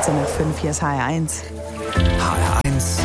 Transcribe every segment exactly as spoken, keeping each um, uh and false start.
achtzehn Uhr fünf, hier ist H R eins. H R eins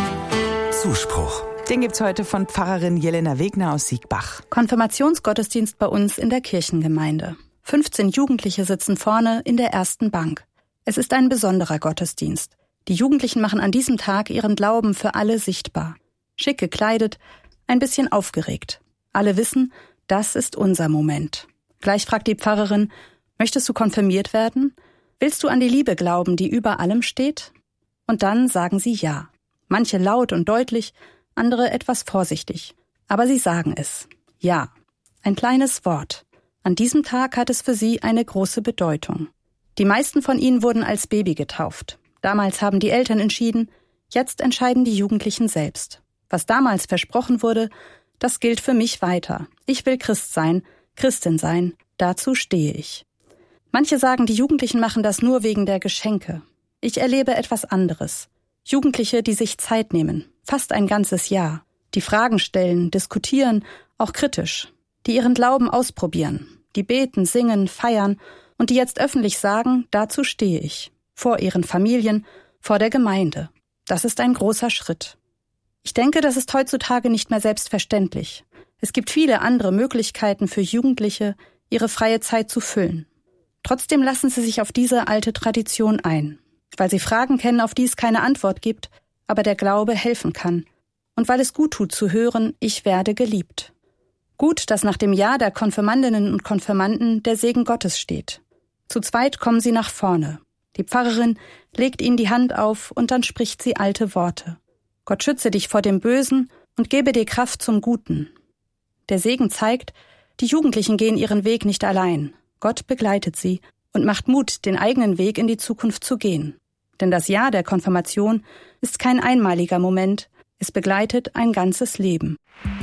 Zuspruch. Den gibt's heute von Pfarrerin Jelena Wegner aus Siegbach. Konfirmationsgottesdienst bei uns in der Kirchengemeinde. fünfzehn Jugendliche sitzen vorne in der ersten Bank. Es ist ein besonderer Gottesdienst. Die Jugendlichen machen an diesem Tag ihren Glauben für alle sichtbar. Schick gekleidet, ein bisschen aufgeregt. Alle wissen, das ist unser Moment. Gleich fragt die Pfarrerin, möchtest du konfirmiert werden? Willst du an die Liebe glauben, die über allem steht? Und dann sagen sie ja. Manche laut und deutlich, andere etwas vorsichtig. Aber sie sagen es. Ja. Ein kleines Wort. An diesem Tag hat es für sie eine große Bedeutung. Die meisten von ihnen wurden als Baby getauft. Damals haben die Eltern entschieden, jetzt entscheiden die Jugendlichen selbst. Was damals versprochen wurde, das gilt für mich weiter. Ich will Christ sein, Christin sein, dazu stehe ich. Manche sagen, die Jugendlichen machen das nur wegen der Geschenke. Ich erlebe etwas anderes. Jugendliche, die sich Zeit nehmen, fast ein ganzes Jahr, die Fragen stellen, diskutieren, auch kritisch, die ihren Glauben ausprobieren, die beten, singen, feiern und die jetzt öffentlich sagen, dazu stehe ich, vor ihren Familien, vor der Gemeinde. Das ist ein großer Schritt. Ich denke, das ist heutzutage nicht mehr selbstverständlich. Es gibt viele andere Möglichkeiten für Jugendliche, ihre freie Zeit zu füllen. Trotzdem lassen sie sich auf diese alte Tradition ein, weil sie Fragen kennen, auf die es keine Antwort gibt, aber der Glaube helfen kann. Und weil es gut tut zu hören, ich werde geliebt. Gut, dass nach dem Ja der Konfirmandinnen und Konfirmanden der Segen Gottes steht. Zu zweit kommen sie nach vorne. Die Pfarrerin legt ihnen die Hand auf und dann spricht sie alte Worte. Gott schütze dich vor dem Bösen und gebe dir Kraft zum Guten. Der Segen zeigt, die Jugendlichen gehen ihren Weg nicht allein. Gott begleitet sie und macht Mut, den eigenen Weg in die Zukunft zu gehen. Denn das Ja der Konfirmation ist kein einmaliger Moment, es begleitet ein ganzes Leben.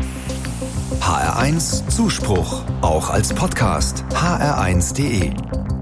H R eins Zuspruch, auch als Podcast. H R eins punkt de